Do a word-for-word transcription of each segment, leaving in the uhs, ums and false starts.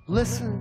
Listen.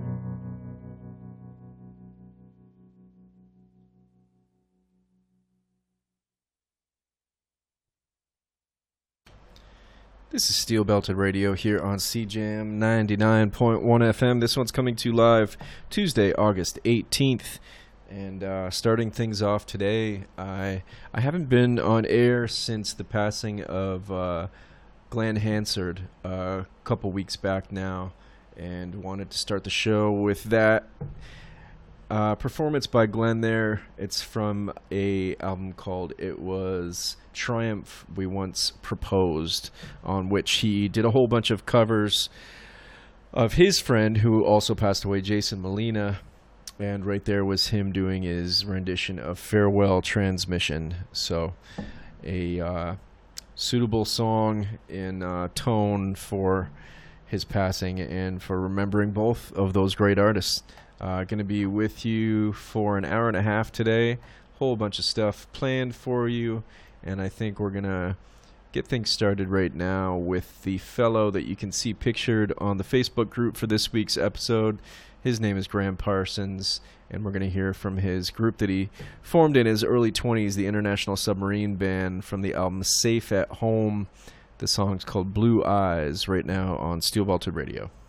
This is Steel Belted Radio here on C Jam ninety-nine point one F M. This one's coming to you live Tuesday, August eighteenth. And uh, starting things off today, I I haven't been on air since the passing of uh, Glenn Hansard uh, a couple weeks back now, and wanted to start the show with that uh, performance by Glenn there. It's from a album called It Was Triumph We Once Proposed, on which he did a whole bunch of covers of his friend who also passed away, Jason Molina. And right there was him doing his rendition of Farewell Transmission. So a uh, suitable song in uh, tone for his passing and for remembering both of those great artists. Uh, going to be with you for an hour and a half today. Whole bunch of stuff planned for you. And I think we're going to get things started right now with the fellow that you can see pictured on the Facebook group for this week's episode. His name is Graham Parsons, and we're going to hear from his group that he formed in his early twenties, the International Submarine Band, from the album Safe at Home. The song's called Blue Eyes, right now on Steel Belted Radio.